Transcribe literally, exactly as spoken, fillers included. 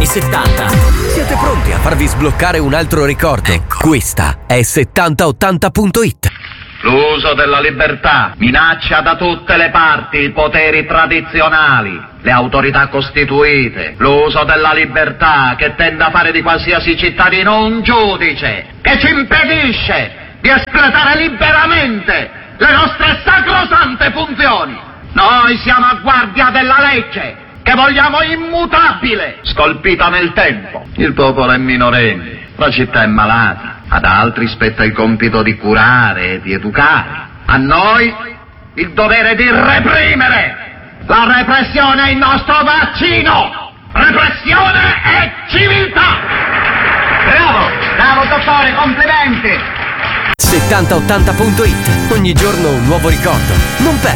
anni settanta. Siete pronti a farvi sbloccare un altro ricordo? Ecco. Questa è settanta ottanta punto it. L'uso della libertà minaccia da tutte le parti i poteri tradizionali, le autorità costituite. L'uso della libertà che tende a fare di qualsiasi cittadino un giudice, che ci impedisce di espletare liberamente le nostre sacrosante funzioni. Noi siamo a guardia della legge, che vogliamo immutabile, scolpita nel tempo. Il popolo è minorenne, la città è malata. Ad altri spetta il compito di curare e di educare. A noi il dovere di reprimere. La repressione è il nostro vaccino. Repressione è civiltà. Bravo, bravo dottore, complimenti. settanta ottanta punto it. Ogni giorno un nuovo ricordo. Non